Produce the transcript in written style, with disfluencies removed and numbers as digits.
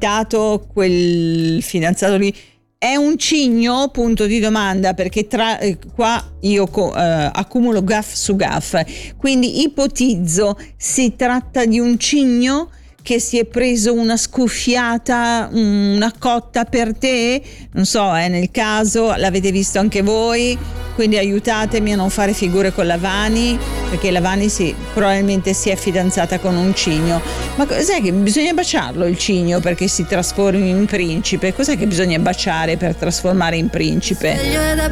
capitato quel fidanzato lì è un cigno? Punto di domanda, perché qua io accumulo gaff su gaff, quindi ipotizzo si tratta di un cigno che si è preso una scuffiata, una cotta per te, non so, nel caso l'avete visto anche voi, quindi aiutatemi a non fare figure con la Vani, perché la Vani probabilmente si è fidanzata con un cigno. Ma cos'è che bisogna baciarlo il cigno perché si trasformi in principe? Cos'è che bisogna baciare per trasformare in principe?